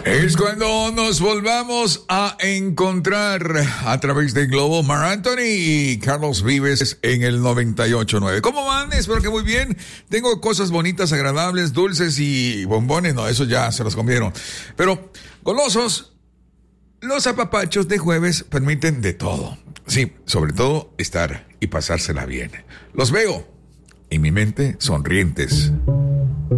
Es cuando nos volvamos a encontrar a través de Globo. Mar Anthony y Carlos Vives en el 98.9. ¿Cómo van? Espero que muy bien. Tengo cosas bonitas, agradables, dulces y bombones. No, eso ya se los comieron. Pero golosos, los apapachos de jueves permiten de todo. Sí, sobre todo estar y pasársela bien. Los veo en mi mente sonrientes.